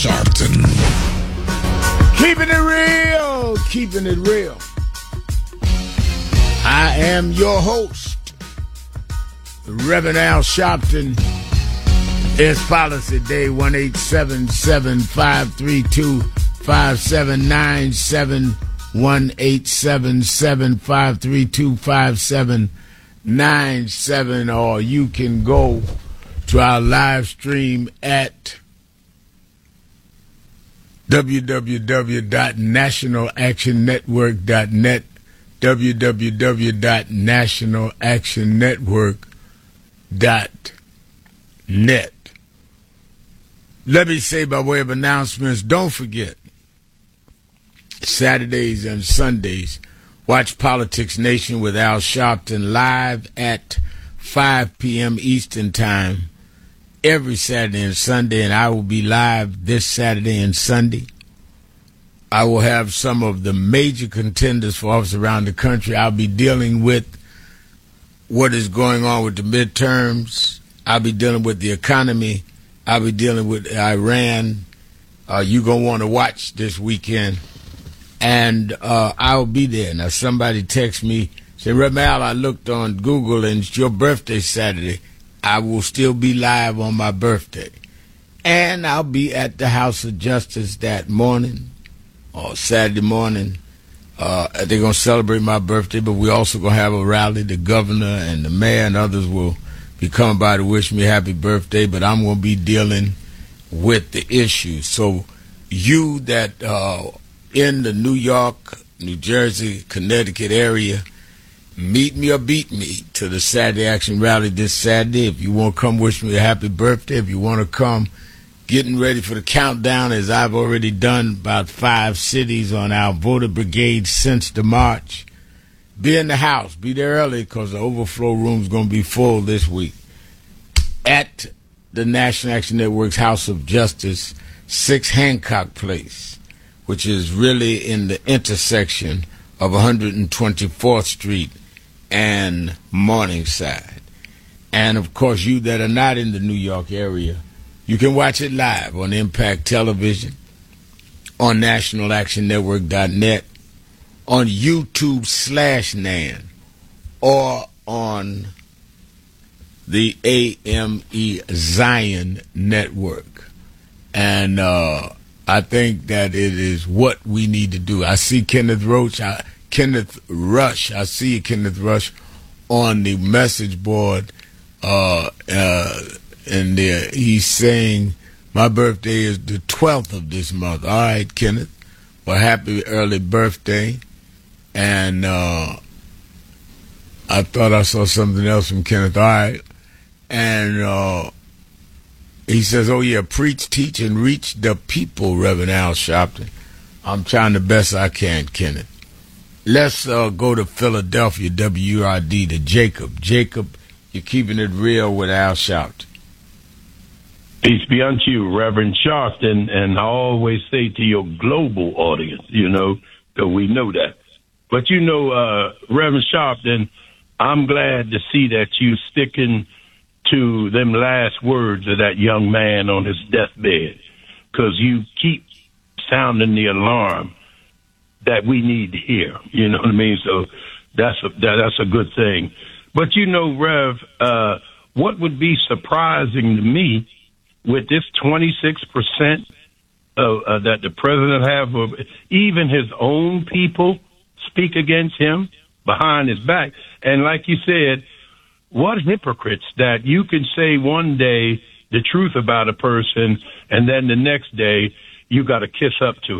Sharpton. Keeping it real, keeping it real. I am your host, Reverend Al Sharpton. It's Policy Day 1-877-532-5797, 1-877-532-5797, or you can go to our live stream at www.nationalactionnetwork.net, www.nationalactionnetwork.net. Let me say by way of announcements, don't forget, Saturdays and Sundays, watch Politics Nation with Al Sharpton live at 5 p.m. Eastern Time every Saturday and Sunday, and I will be live this Saturday and Sunday. I will have some of the major contenders for office around the country. I'll be dealing with what is going on with the midterms. I'll be dealing with the economy. I'll be dealing with Iran. You're going to want to watch this weekend. And I'll be there. Now, somebody text me, say, Reverend Al, I looked on Google and it's your birthday Saturday. I will still be live on my birthday. And I'll be at the House of Justice that morning, or Saturday morning. They're going to celebrate my birthday, but we're also going to have a rally. The governor and the mayor and others will be coming by to wish me happy birthday, but I'm going to be dealing with the issues. So you that in the New York, New Jersey, Connecticut area, meet me or beat me to the Saturday Action Rally this Saturday. If you want to come wish me a happy birthday, if you want to come getting ready for the countdown, as I've already done about 5 cities on our voter brigade since the march, be in the house. Be there early because the overflow room is going to be full this week. At the National Action Network's House of Justice, 6 Hancock Place, which is really in the intersection of 124th Street and Morningside. And, of course, you that are not in the New York area, you can watch it live on Impact Television, on nationalactionnetwork.net, on YouTube/NAN, or on the AME Zion Network. And I think that it is what we need to do. I see Kenneth Rush. I see Kenneth Rush on the message board, and he's saying my birthday is the 12th of this month. All right, Kenneth. Well, happy early birthday. And I thought I saw something else from Kenneth. All right. And he says, oh, yeah, preach, teach, and reach the people, Reverend Al Sharpton. I'm trying the best I can, Kenneth. Let's go to Philadelphia, WRD, to Jacob. Jacob, you're keeping it real with Al Sharpton. Peace be unto you, Reverend Sharpton, and I always say to your global audience, because we know that. But Reverend Sharpton, I'm glad to see that you sticking to them last words of that young man on his deathbed, because you keep sounding the alarm that we need to hear. You know what I mean? So that's a good thing. But Rev, what would be surprising to me with this 26% that the president have of even his own people speak against him behind his back, and like you said, what hypocrites that you can say one day the truth about a person and then the next day you got to kiss up to